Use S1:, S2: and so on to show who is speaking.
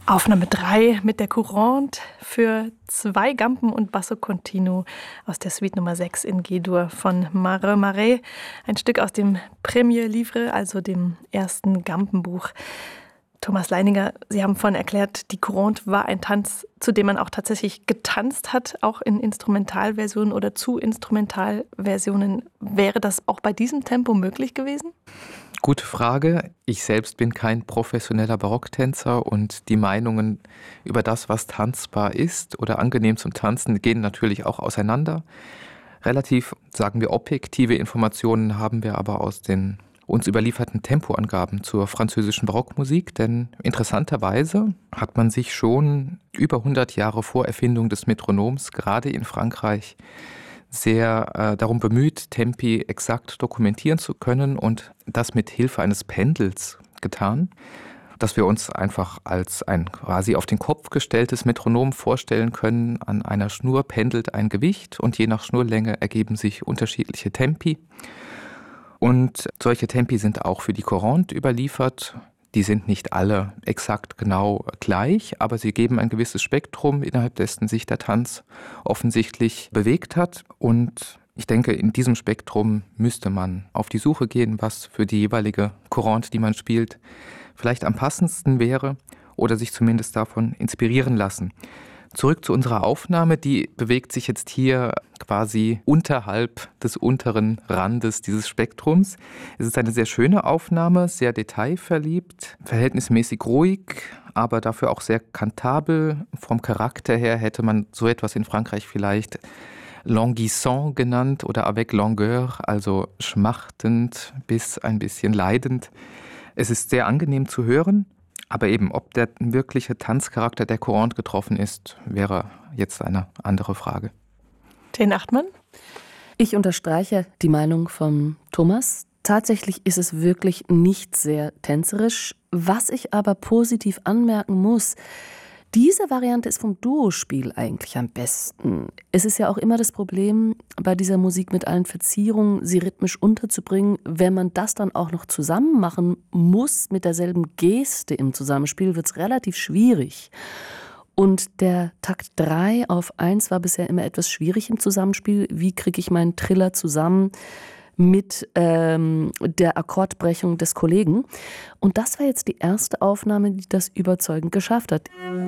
S1: Aufnahme 3 mit der Courante für 2 Gampen und Basso Continuo aus der Suite Nummer 6 in G-Dur von Mare Marais. Ein Stück aus dem Premier Livre, also dem ersten Gampenbuch. Thomas Leininger, Sie haben vorhin erklärt, die Courante war ein Tanz, zu dem man auch tatsächlich getanzt hat, auch in Instrumentalversionen oder zu Instrumentalversionen. Wäre das auch bei diesem Tempo möglich gewesen?
S2: Gute Frage. Ich selbst bin kein professioneller Barocktänzer und die Meinungen über das, was tanzbar ist oder angenehm zum Tanzen, gehen natürlich auch auseinander. Relativ, sagen wir, objektive Informationen haben wir aber aus den uns überlieferten Tempoangaben zur französischen Barockmusik, denn interessanterweise hat man sich schon über 100 Jahre vor Erfindung des Metronoms, gerade in Frankreich, sehr darum bemüht, Tempi exakt dokumentieren zu können und das mit Hilfe eines Pendels getan, dass wir uns einfach als ein quasi auf den Kopf gestelltes Metronom vorstellen können. An einer Schnur pendelt ein Gewicht und je nach Schnurlänge ergeben sich unterschiedliche Tempi. Und solche Tempi sind auch für die Courante überliefert. Die sind nicht alle exakt genau gleich, aber sie geben ein gewisses Spektrum, innerhalb dessen sich der Tanz offensichtlich bewegt hat. Und ich denke, in diesem Spektrum müsste man auf die Suche gehen, was für die jeweilige Courante, die man spielt, vielleicht am passendsten wäre oder sich zumindest davon inspirieren lassen. Zurück zu unserer Aufnahme, die bewegt sich jetzt hier quasi unterhalb des unteren Randes dieses Spektrums. Es ist eine sehr schöne Aufnahme, sehr detailverliebt, verhältnismäßig ruhig, aber dafür auch sehr kantabel. Vom Charakter her hätte man so etwas in Frankreich vielleicht languissant genannt oder avec langueur, also schmachtend bis ein bisschen leidend. Es ist sehr angenehm zu hören. Aber eben, ob der wirkliche Tanzcharakter der Courante getroffen ist, wäre jetzt eine andere Frage.
S1: Jane Achtmann?
S3: Ich unterstreiche die Meinung von Thomas. Tatsächlich ist es wirklich nicht sehr tänzerisch. Was ich aber positiv anmerken muss, diese Variante ist vom Duospiel eigentlich am besten. Es ist ja auch immer das Problem bei dieser Musik mit allen Verzierungen, sie rhythmisch unterzubringen. Wenn man das dann auch noch zusammen machen muss mit derselben Geste im Zusammenspiel, wird es relativ schwierig. Und der Takt 3 auf 1 war bisher immer etwas schwierig im Zusammenspiel. Wie kriege ich meinen Triller zusammen mit der Akkordbrechung des Kollegen? Und das war jetzt die erste Aufnahme, die das überzeugend geschafft hat.